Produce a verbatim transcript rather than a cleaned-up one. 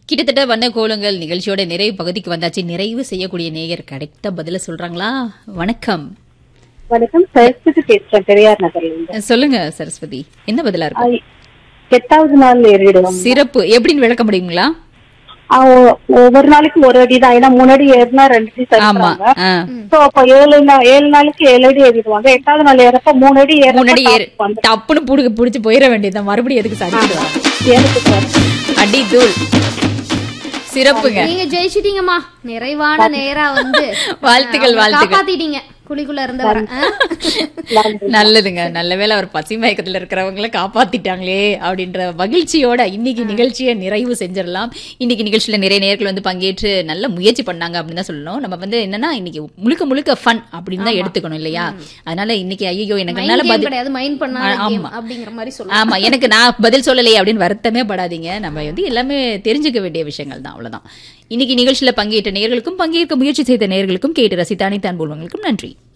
கிட்டத்தட்ட வண்ண கோலங்கள் நிகழ்ச்சியோட நிறைவு பகுதிக்கு வந்தாச்சு. நிறைவு செய்யக்கூடிய நேயர் கிடைத்த பதில சொல்றாங்களா? வணக்கம். வணக்கம், சரஸ்வதி பேசுறேன், பெரியார் நகர்ல இருந்து. சொல்லுங்க சரஸ்வதி, என்ன பதிலா இருக்கும்? எட்டாவது நாள் ஏறிடுவோம். சிறப்பு. எப்படின்னு விளக்க முடியுங்களா? ஒவ்வொரு நாளைக்கு ஒரு அடி தான். ஏன்னா மூணு அடி ஏறினா ரெண்டு அடி தருவாங்க. சோ அப்ப ஏழு ஏழு நாளைக்கு ஏழு அடி ஏறிடுவாங்க. எட்டாவது நாள் ஏறப்ப மூணு அடி மூணு அடி ஏறு டப்புன்னு புடுங்க புடிச்சு போயிட வேண்டியதுதான். மறுபடியும் எதுக்கு சாதிச்சுடுவாங்க? அடி தூள். சிறப்புங்க, நீங்க ஜெயிச்சிட்டீங்கம்மா. நிறைவான நேரா வந்து வாழ்த்துக்கள் வாழ்த்துக்கள். காப்பாத்திட்டீங்க குழிக்குள்ள இருந்தவர. நல்லதுங்க, நல்ல வேளை அவர் பசி மயக்கத்துல இருக்கிறவங்கள காப்பாத்திட்டாங்களே அப்படின்ற மகிழ்ச்சியோட இன்னைக்கு நிகழ்ச்சியை நிறைவு செஞ்சிடலாம். இன்னைக்கு நிகழ்ச்சியில நிறைய நேர்கள் வந்து பங்கேற்று நல்ல முயற்சி பண்ணாங்க அப்படின்னு தான் சொல்லணும். நம்ம வந்து என்னன்னா இன்னைக்கு முழுக்க முழுக்க ஃபன் அப்படின்னு தான் எடுத்துக்கணும் இல்லையா? அதனால இன்னைக்கு ஐயோ எனக்கு என்னால பதில் மைண்ட் பண்ணாம அப்படிங்கிற மாதிரி சொல்லலாம். ஆமா, எனக்கு நான் பதில் சொல்லலையே அப்படின்னு வருத்தமே படாதீங்க. நம்ம வந்து எல்லாமே தெரிஞ்சுக்க வேண்டிய விஷயங்கள் தான், அவ்வளவுதான். இன்னைக்கு நிகழ்ச்சியில பங்கேற்ற நேயர்களுக்கும் பங்கேற்க முயற்சி செய்த நேயர்களுக்கும் கேட்டு ரசித்த அனைத்து அன்புள்ளவங்களுக்கும் நன்றி.